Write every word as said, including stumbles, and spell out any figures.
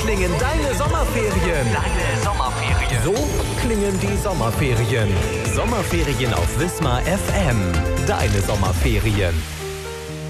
klingen deine Sommerferien. Deine Sommerferien. So klingen die Sommerferien. Sommerferien auf Wismar F M. Deine Sommerferien.